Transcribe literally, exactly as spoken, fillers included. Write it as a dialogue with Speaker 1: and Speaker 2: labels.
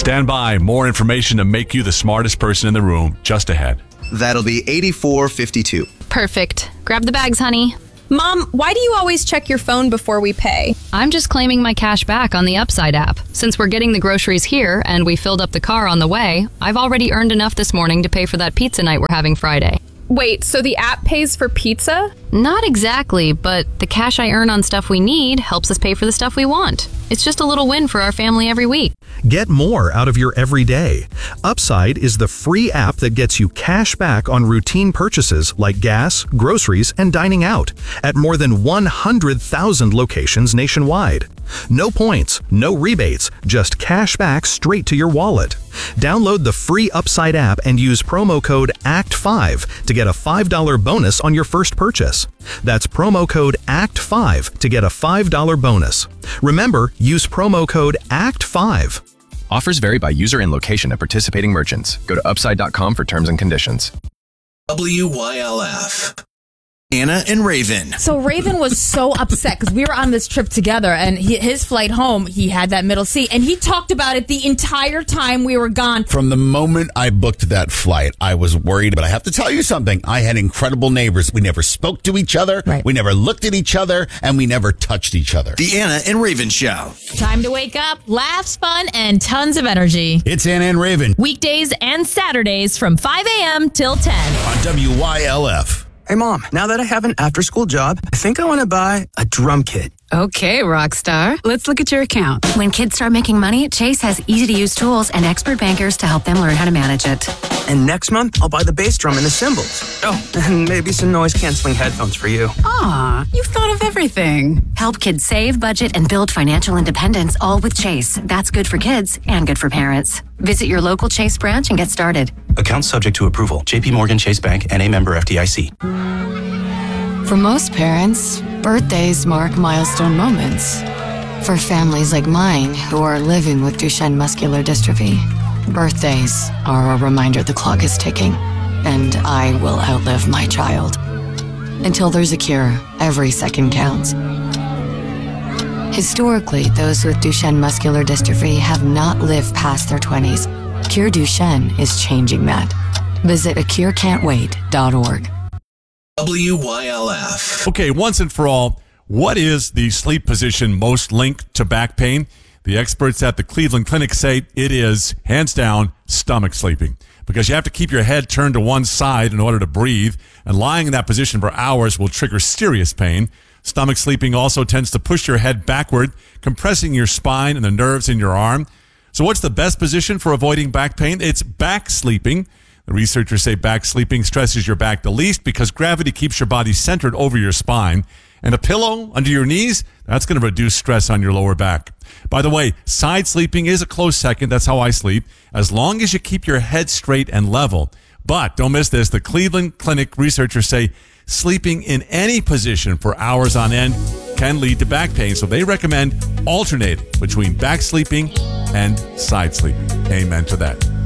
Speaker 1: Stand by. More information to make you the smartest person in the room just ahead.
Speaker 2: That'll be eighty-four fifty-two.
Speaker 3: Perfect. Grab the bags, honey.
Speaker 4: Mom, why do you always check your phone before we pay?
Speaker 3: I'm just claiming my cash back on the Upside app. Since we're getting the groceries here and we filled up the car on the way, I've already earned enough this morning to pay for that pizza night we're having Friday.
Speaker 4: Wait, so the app pays for pizza?
Speaker 3: Not exactly, but the cash I earn on stuff we need helps us pay for the stuff we want. It's just a little win for our family every week.
Speaker 5: Get more out of your everyday. Upside is the free app that gets you cash back on routine purchases like gas, groceries, and dining out at more than one hundred thousand locations nationwide. No points, no rebates, just cash back straight to your wallet. Download the free Upside app and use promo code A C T five to get a five dollars bonus on your first purchase. That's promo code A C T five to get a five dollars bonus. Remember, use promo code A C T five.
Speaker 6: Offers vary by user and location at participating merchants. Go to upside dot com for terms and conditions.
Speaker 7: W Y L F. Anna and Raven.
Speaker 8: So Raven was so upset because we were on this trip together, and he, his flight home, he had that middle seat, and he talked about it the entire time we were gone.
Speaker 9: From the moment I booked that flight, I was worried, but I have to tell you something. I had incredible neighbors. We never spoke to each other.
Speaker 8: Right.
Speaker 9: We never looked at each other, and we never touched each other.
Speaker 7: The Anna and Raven Show.
Speaker 10: Time to wake up, laughs, fun, and tons of energy.
Speaker 9: It's Anna and Raven.
Speaker 10: Weekdays and Saturdays from five a.m. till ten.
Speaker 9: On W Y L F.
Speaker 11: Hey, Mom, now that I have an after-school job, I think I want to buy a drum kit.
Speaker 12: Okay, rock star. Let's look at your account.
Speaker 13: When kids start making money, Chase has easy-to-use tools and expert bankers to help them learn how to manage it.
Speaker 11: And next month, I'll buy the bass drum and the cymbals. Oh, and maybe some noise-canceling headphones for you.
Speaker 12: Aw, you've thought of everything.
Speaker 13: Help kids save, budget, and build financial independence, all with Chase. That's good for kids and good for parents. Visit your local Chase branch and get started.
Speaker 14: Account subject to approval. J P Morgan Chase Bank, N A member F D I C.
Speaker 15: For most parents, birthdays mark milestone moments. For families like mine who are living with Duchenne muscular dystrophy, birthdays are a reminder the clock is ticking, and I will outlive my child. Until there's a cure, every second counts. Historically, those with Duchenne muscular dystrophy have not lived past their twenties. Cure Duchenne is changing that. Visit a cure can't wait dot org.
Speaker 7: W Y L F.
Speaker 1: Okay, once and for all, what is the sleep position most linked to back pain? The experts at the Cleveland Clinic say it is, hands down, stomach sleeping. Because you have to keep your head turned to one side in order to breathe, and lying in that position for hours will trigger serious pain. Stomach sleeping also tends to push your head backward, compressing your spine and the nerves in your arm. So what's the best position for avoiding back pain? It's back sleeping. The researchers say back sleeping stresses your back the least because gravity keeps your body centered over your spine. And a pillow under your knees, that's going to reduce stress on your lower back. By the way, side sleeping is a close second. That's how I sleep, as long as you keep your head straight and level. But don't miss this. The Cleveland Clinic researchers say sleeping in any position for hours on end can lead to back pain. So they recommend alternating between back sleeping and side sleeping. Amen to that.